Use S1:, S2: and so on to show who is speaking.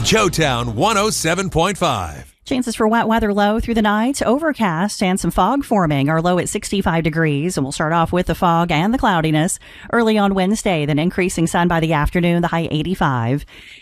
S1: Joetown 107.5.
S2: Chances for wet weather low through the night, overcast and some fog forming. Our low at 65 degrees, and we'll start off with the fog and the cloudiness early on Wednesday, then increasing sun by the afternoon, the high 85.